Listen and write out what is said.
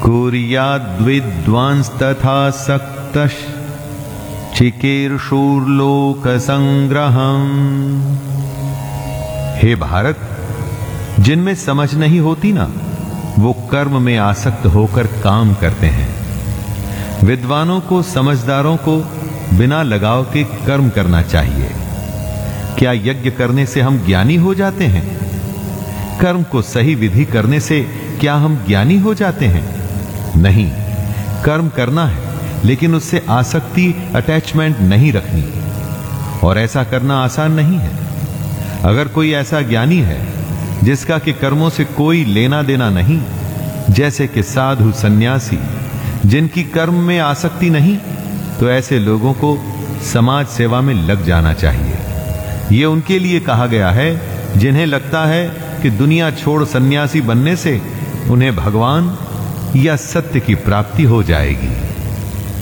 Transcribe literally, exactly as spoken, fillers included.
कुर्याद्विद्वांस्तथा सक्तः चिकीर्षुर्लोक संग्रहम्। हे भारत, जिनमें समझ नहीं होती ना, वो कर्म में आसक्त होकर काम करते हैं। विद्वानों को, समझदारों को बिना लगाव के कर्म करना चाहिए। क्या यज्ञ करने से हम ज्ञानी हो जाते हैं? कर्म को सही विधि करने से क्या हम ज्ञानी हो जाते हैं? नहीं, कर्म करना है, लेकिन उससे आसक्ति, अटैचमेंट नहीं रखनी, और ऐसा करना आसान नहीं है। अगर कोई ऐसा ज्ञानी है जिसका कि कर्मों से कोई लेना देना नहीं, जैसे कि साधु, सन्यासी, जिनकी कर्म में आसक्ति नहीं, तो ऐसे लोगों को समाज सेवा में लग जाना चाहिए। यह उनके लिए कहा गया है जिन्हें लगता है कि दुनिया छोड़ सन्यासी बनने से उन्हें भगवान या सत्य की प्राप्ति हो जाएगी।